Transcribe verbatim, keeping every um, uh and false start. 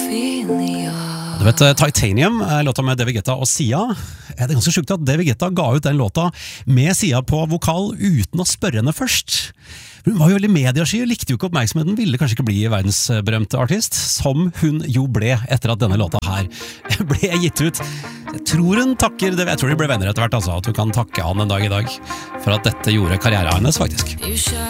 Du vet, Titanium er låta med David Guetta og Sia. Det er ganske sjukt at David Guetta ga ut den låta med Sia på vokal uten å spørre henne først. Hun var jo veldig mediasky, likte jo ikke oppmerksomheten, ville kanskje ikke bli verdensberømte artist, som hun jo ble etter at denne låta her ble gitt ut. Jeg tror hun takker, jeg tror de ble venner etter hvert, altså, at hun kan takke han en dag i dag for at dette gjorde karrieren hennes, faktisk.